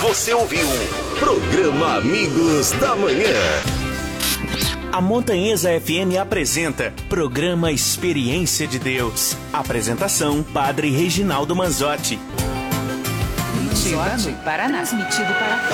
Você ouviu Programa Amigos da Manhã. A Montanhesa FM apresenta Programa Experiência de Deus. Apresentação, Padre Reginaldo Manzotti. Transmitido para